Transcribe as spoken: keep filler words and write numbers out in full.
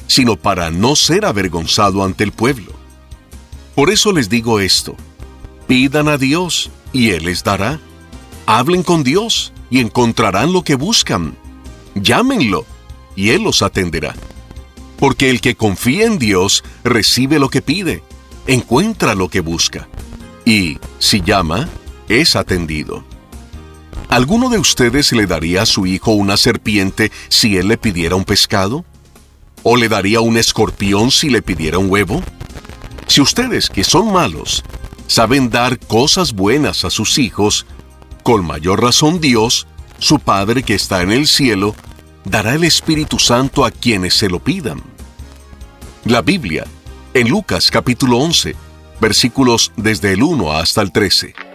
sino para no ser avergonzado ante el pueblo. Por eso les digo esto: pidan a Dios, y Él les dará. Hablen con Dios, y encontrarán lo que buscan. Llámenlo, y Él los atenderá. Porque el que confía en Dios recibe lo que pide, encuentra lo que busca, y, si llama, es atendido. ¿Alguno de ustedes le daría a su hijo una serpiente si él le pidiera un pescado? ¿O le daría un escorpión si le pidiera un huevo? Si ustedes, que son malos, saben dar cosas buenas a sus hijos, con mayor razón Dios, su Padre que está en el cielo, dará el Espíritu Santo a quienes se lo pidan. La Biblia, en Lucas capítulo once, versículos desde el uno hasta el trece.